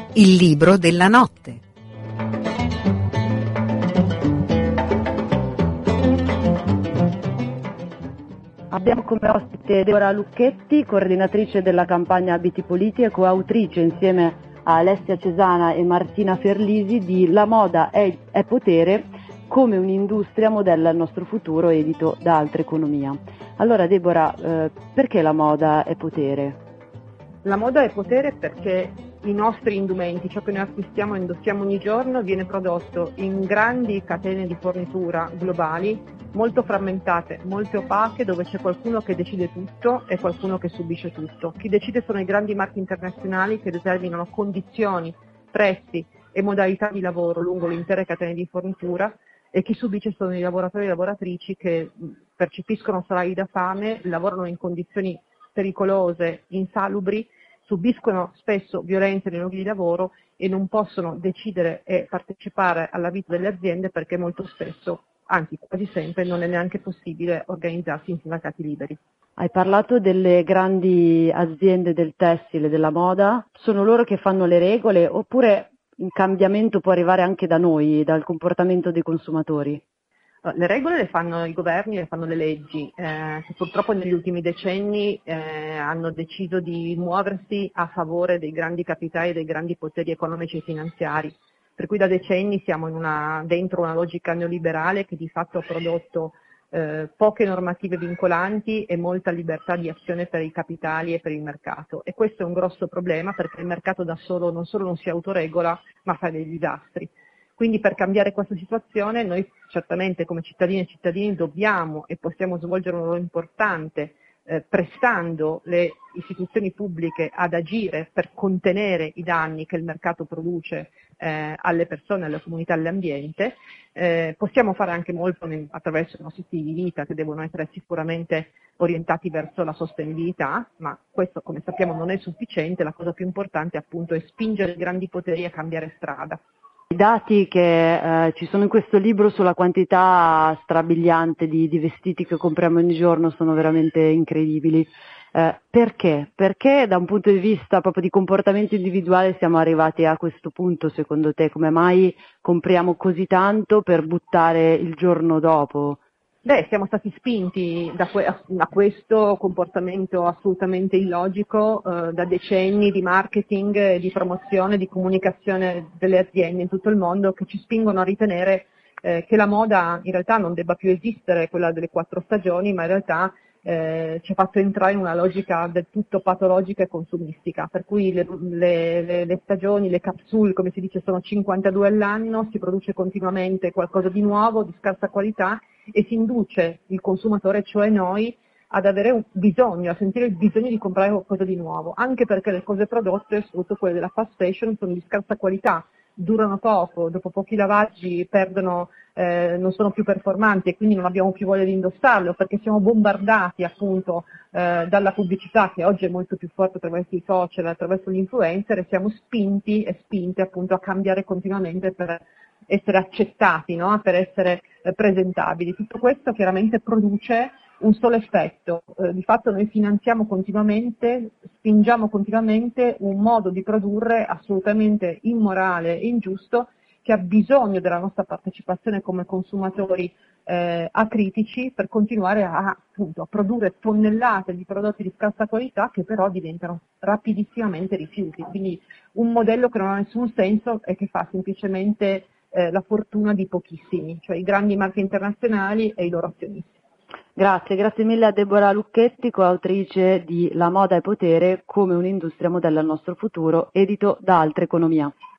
Il libro della notte. Abbiamo come ospite Deborah Lucchetti, coordinatrice della campagna Abiti Puliti e coautrice insieme a Alessia Cesana e Martina Ferlisi di La moda è potere, come un'industria modella il nostro futuro, edito da Altra Economia. Allora Deborah, perché la moda è potere? La moda è potere perché i nostri indumenti, ciò che noi acquistiamo e indossiamo ogni giorno, viene prodotto in grandi catene di fornitura globali, molto frammentate, molto opache, dove c'è qualcuno che decide tutto e qualcuno che subisce tutto. Chi decide sono i grandi marchi internazionali che determinano condizioni, prezzi e modalità di lavoro lungo le intere catene di fornitura, e chi subisce sono i lavoratori e le lavoratrici che percepiscono salari da fame, lavorano in condizioni pericolose, insalubri, subiscono spesso violenze nei luoghi di lavoro e non possono decidere e partecipare alla vita delle aziende perché molto spesso, anzi quasi sempre, non è neanche possibile organizzarsi in sindacati liberi. Hai parlato delle grandi aziende del tessile, della moda, sono loro che fanno le regole oppure il cambiamento può arrivare anche da noi, dal comportamento dei consumatori? Le regole le fanno i governi, le fanno le leggi, che purtroppo negli ultimi decenni hanno deciso di muoversi a favore dei grandi capitali, dei grandi poteri economici e finanziari, per cui da decenni siamo dentro una logica neoliberale che di fatto ha prodotto poche normative vincolanti e molta libertà di azione per i capitali e per il mercato, e questo è un grosso problema perché il mercato da solo non solo non si autoregola ma fa dei disastri. Quindi per cambiare questa situazione noi certamente come cittadine e cittadini dobbiamo e possiamo svolgere un ruolo importante prestando le istituzioni pubbliche ad agire per contenere i danni che il mercato produce alle persone, alle comunità, all'ambiente. Possiamo fare anche molto attraverso i nostri stili di vita che devono essere sicuramente orientati verso la sostenibilità, ma questo come sappiamo non è sufficiente, la cosa più importante appunto è spingere i grandi poteri a cambiare strada. I dati che ci sono in questo libro sulla quantità strabiliante di vestiti che compriamo ogni giorno sono veramente incredibili. Perché? Perché da un punto di vista proprio di comportamento individuale siamo arrivati a questo punto secondo te? Come mai compriamo così tanto per buttare il giorno dopo? Siamo stati spinti da questo comportamento assolutamente illogico da decenni di marketing, di promozione, di comunicazione delle aziende in tutto il mondo che ci spingono a ritenere che la moda in realtà non debba più esistere, quella delle 4 stagioni, ma in realtà ci ha fatto entrare in una logica del tutto patologica e consumistica, per cui le stagioni, le capsule, come si dice, sono 52 all'anno, si produce continuamente qualcosa di nuovo, di scarsa qualità, e si induce il consumatore, cioè noi, ad avere un bisogno, a sentire il bisogno di comprare qualcosa di nuovo, anche perché le cose prodotte, soprattutto quelle della fast fashion, sono di scarsa qualità, durano poco, dopo pochi lavaggi perdono, non sono più performanti e quindi non abbiamo più voglia di indossarle, o perché siamo bombardati appunto dalla pubblicità che oggi è molto più forte attraverso i social, attraverso gli influencer, e siamo spinti e spinte appunto a cambiare continuamente per essere accettati, no? Per essere presentabili. Tutto questo chiaramente produce un solo effetto, di fatto noi finanziamo continuamente, spingiamo continuamente un modo di produrre assolutamente immorale e ingiusto, che ha bisogno della nostra partecipazione come consumatori acritici per continuare appunto, a produrre tonnellate di prodotti di scarsa qualità che però diventano rapidissimamente rifiuti. Quindi un modello che non ha nessun senso e che fa semplicemente la fortuna di pochissimi, cioè i grandi marchi internazionali e i loro azionisti. Grazie mille a Deborah Lucchetti, coautrice di La moda è potere, come un'industria modella il nostro futuro, edito da Altra Economia.